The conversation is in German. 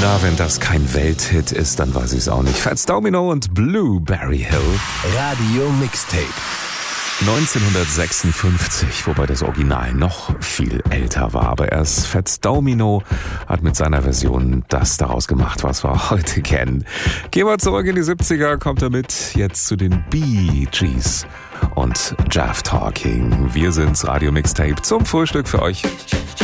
Na, wenn das kein Welthit ist, dann weiß ich es auch nicht. Fats Domino und Blueberry Hill. Radio Mixtape. 1956, wobei das Original noch viel älter war. Aber erst Fats Domino hat mit seiner Version das daraus gemacht, was wir heute kennen. Gehen wir zurück in die 70er, kommt er mit jetzt zu den Bee Gees und Jeff Talking. Wir sind's, Radio Mixtape zum Frühstück für euch.